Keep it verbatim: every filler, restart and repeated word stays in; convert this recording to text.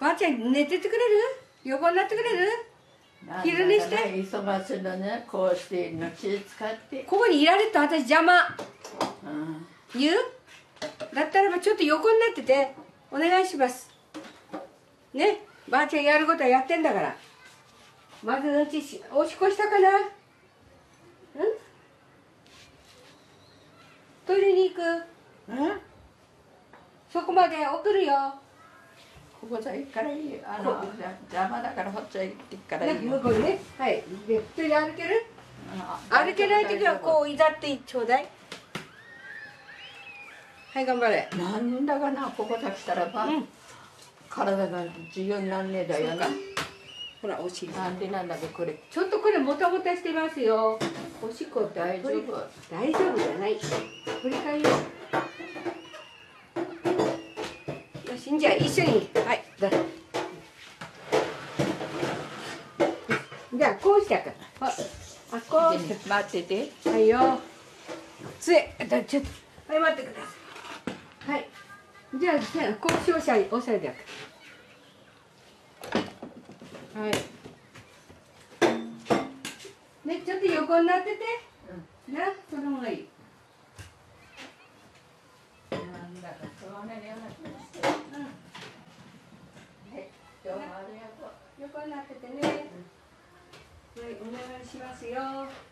ばあちゃん寝ててくれる？横になってくれる？昼寝して。 忙しいのね、こうしているの気使って。 ここにいられると私邪魔。 うん、 言う？だったらばちょっと横になっててお願いします。ね、ばあちゃんやることはやってんだから。まずうんちしおしっこしたかな？うん？トイレに行く？ うん、 そこまで送るよ。 ここじゃ行くからいいよ。あの邪魔だからほっちゃ行ってからいいよ。 向こうにね。はい。で、一人歩ける？歩けない時はこういざってちょうだい。はい、頑張れ。 なんだかな、ここさ来たらば、うん、体が自由になんねえだよな。 ほら、おしっこ。 なんでなんだべこれ。 ちょっとこれもたもたしてますよ。おしっこ大丈夫。 大丈夫じゃない。振り返りよう。よし、じゃあ一緒に。はい。だじゃあこうしたから。あ、あこうして。 待ってて。 はいよ。つえ、だちょっと。はい、待ってください。はい。じゃあ、こうし押さえ、押さえてやる。はい。ね、ちょっと横になってて。うん、な、その方がいい。 なんだかそうなるような気がして。うん。はい、どうもありがとう。 横になっててね。うん、はい、お願いしますよ。